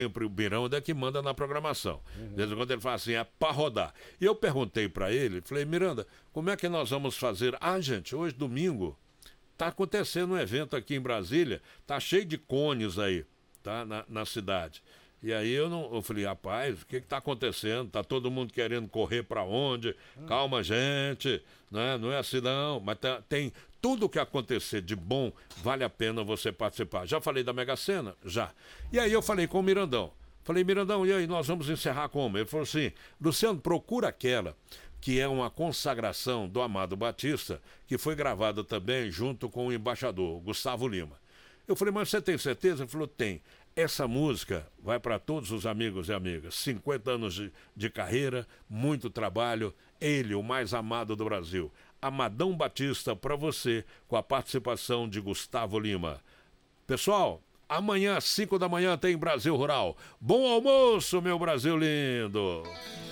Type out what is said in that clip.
sempre o Miranda que manda na programação. De vez em quando ele fala assim, é para rodar. E eu perguntei para ele, falei, Miranda, como é que nós vamos fazer? Ah, gente, hoje domingo tá acontecendo um evento aqui em Brasília, tá cheio de cones aí, tá, na cidade. E aí eu falei, rapaz, o que tá acontecendo? Tá todo mundo querendo correr para onde? Calma, gente, né? Não é assim não, mas tem tudo o que acontecer de bom, vale a pena você participar. Já falei da Mega Sena? Já. E aí eu falei com o Mirandão. Falei, Mirandão, e aí, nós vamos encerrar como? Ele falou assim, Luciano, procura aquela que é uma consagração do Amado Batista, que foi gravada também junto com o embaixador, Gustavo Lima. Eu falei, mas você tem certeza? Ele falou, tem. Essa música vai para todos os amigos e amigas. 50 anos de carreira, muito trabalho. Ele, o mais amado do Brasil. Amadão Batista para você, com a participação de Gustavo Lima. Pessoal, amanhã às 5 da manhã tem Brasil Rural. Bom almoço, meu Brasil lindo!